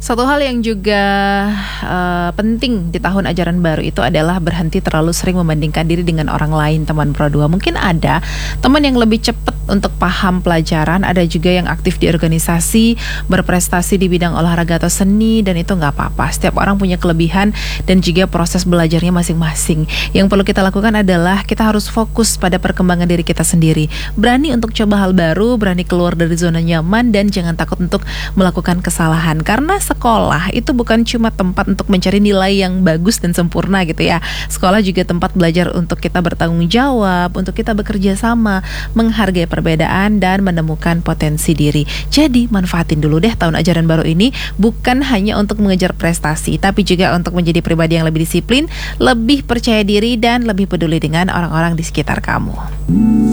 Satu hal yang juga penting di tahun ajaran baru itu adalah berhenti terlalu sering membandingkan diri dengan orang lain, teman Pro 2. Mungkin ada teman yang lebih cepat untuk paham pelajaran, ada juga yang aktif di organisasi, berprestasi di bidang olahraga atau seni, dan itu nggak apa-apa. Setiap orang punya kelebihan dan juga proses belajarnya masing-masing. Yang perlu kita lakukan adalah kita harus fokus pada perkembangan diri kita sendiri. Berani untuk coba hal baru, berani keluar dari zona nyaman, dan jangan takut untuk melakukan kesalahan. Karena sekolah itu bukan cuma tempat untuk mencari nilai yang bagus dan sempurna gitu ya. Sekolah juga tempat belajar untuk kita bertanggung jawab, untuk kita bekerja sama, menghargai perbedaan, dan menemukan potensi diri. Jadi manfaatin dulu deh tahun ajaran baru ini, bukan hanya untuk mengejar prestasi, tapi juga untuk menjadi pribadi yang lebih disiplin, lebih percaya diri, dan lebih peduli dengan orang-orang di sekitar kamu.